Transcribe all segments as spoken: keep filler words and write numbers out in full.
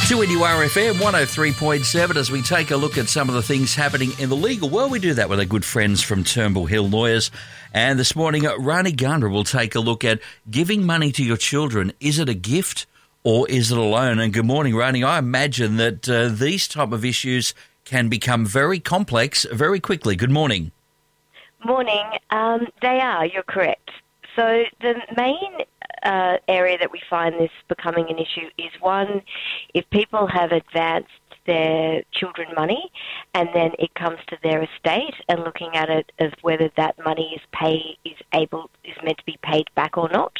two N U R F M one oh three point seven as we take a look at some of the things happening in the legal world. We do that with our good friends from Turnbull Hill Lawyers. And this morning, Rani Gandra will take a look at giving money to your children. Is it a gift or is it a loan? And good morning, Rani. I imagine that uh, these type of issues can become very complex very quickly. Good morning. Morning. Um, they are, you're correct. So the main uh, area that we find this becoming an issue is, one, if people have advanced their children money and then it comes to their estate and looking at it as whether that money is pay is able is meant to be paid back or not.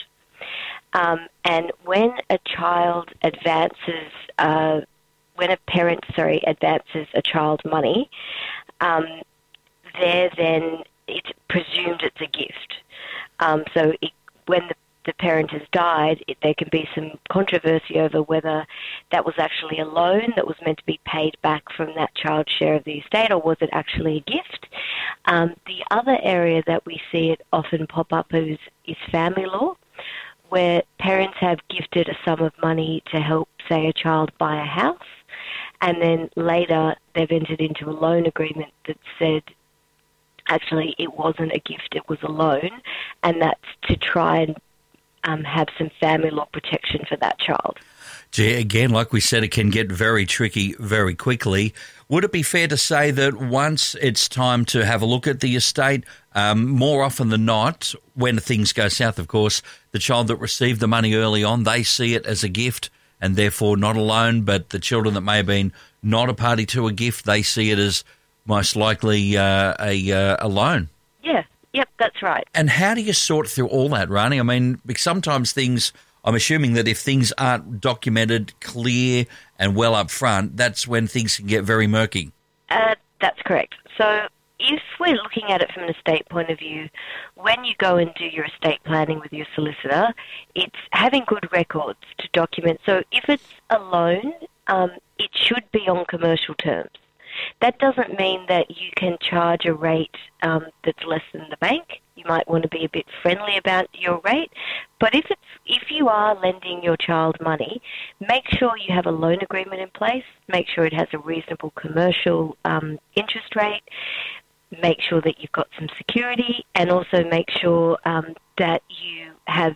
Um, and when a child advances, uh, when a parent, sorry, advances a child money, um, there then it's presumed it's a gift. Um, so it, when the, the parent has died, it, there can be some controversy over whether that was actually a loan that was meant to be paid back from that child's share of the estate, or was it actually a gift? Um, the other area that we see it often pop up is, is family law, where parents have gifted a sum of money to help, say, a child buy a house, and then later they've entered into a loan agreement that said, actually, it wasn't a gift, it was a loan, and that's to try and um, have some family law protection for that child. Gee, again, like we said, it can get very tricky very quickly. Would it be fair to say that once it's time to have a look at the estate, um, more often than not, when things go south, of course, the child that received the money early on, they see it as a gift and therefore not a loan, but the children that may have been not a party to a gift, they see it as most likely uh, a, uh, a loan. Yeah, yep, that's right. And how do you sort through all that, Rani? I mean, sometimes things, I'm assuming that if things aren't documented, clear and well up front, that's when things can get very murky. Uh, that's correct. So if we're looking at it from an estate point of view, when you go and do your estate planning with your solicitor, it's having good records to document. So if it's a loan, um, it should be on commercial terms. That doesn't mean that you can charge a rate um, that's less than the bank. You might want to be a bit friendly about your rate. But if it's if you are lending your child money, make sure you have a loan agreement in place. Make sure it has a reasonable commercial um, interest rate. Make sure that you've got some security, and also make sure um, that you have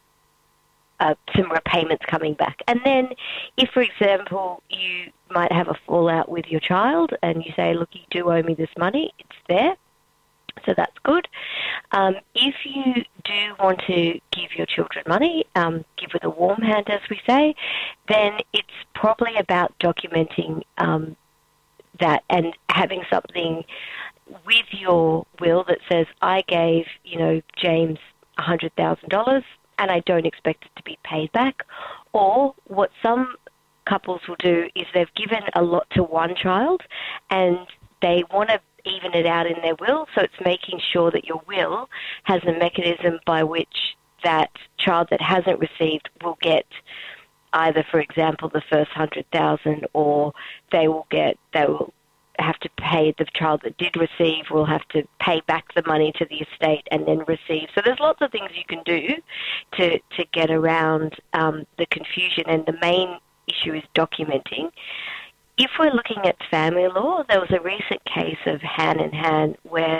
Uh, some repayments coming back. And then if, for example, you might have a fallout with your child and you say, look, you do owe me this money, it's there, so that's good. Um, if you do want to give your children money, um, give with a warm hand, as we say, then it's probably about documenting um, that and having something with your will that says, I gave, you know, James one hundred thousand dollars, and I don't expect it to be paid back. Or what some couples will do is they've given a lot to one child and they want to even it out in their will, so it's making sure that your will has a mechanism by which that child that hasn't received will get either, for example, the first one hundred thousand dollars, or they will get, they will have to pay, the child that did receive will have to pay back the money to the estate and then receive. So there's lots of things you can do to, to get around um, the confusion, and the main issue is documenting. If we're looking at family law, there was a recent case of hand in hand where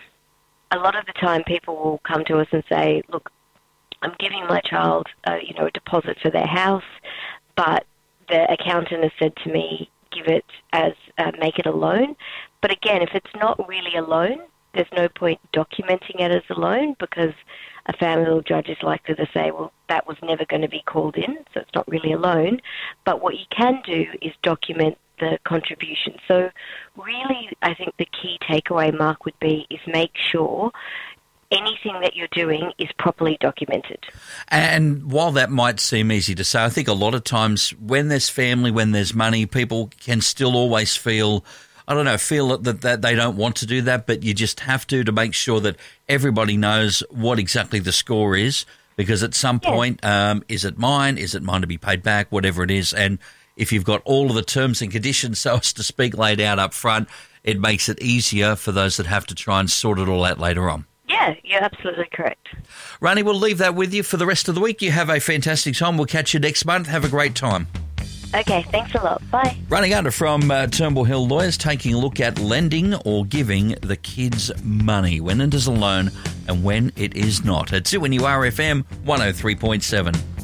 a lot of the time people will come to us and say, look, I'm giving my child uh, you know, a deposit for their house, but the accountant has said to me, give it as, uh, make it a loan. But again, if it's not really a loan, there's no point documenting it as a loan, because a family law judge is likely to say, well, that was never going to be called in, so it's not really a loan. But what you can do is document the contribution. So really, I think the key takeaway, Mark, would be is make sure anything that you're doing is properly documented. And while that might seem easy to say, I think a lot of times when there's family, when there's money, people can still always feel, I don't know, feel that, that they don't want to do that, but you just have to to make sure that everybody knows what exactly the score is, because at some yeah. point, um, is it mine? Is it mine to be paid back? Whatever it is. And if you've got all of the terms and conditions, so as to speak, laid out up front, it makes it easier for those that have to try and sort it all out later on. Yeah, you're absolutely correct. Rani, we'll leave that with you for the rest of the week. You have a fantastic time. We'll catch you next month. Have a great time. Okay, thanks a lot. Bye. Running under from uh, Turnbull Hill Lawyers, taking a look at lending or giving the kids money, when it is a loan and when it is not. It's it when you are F M one oh three point seven.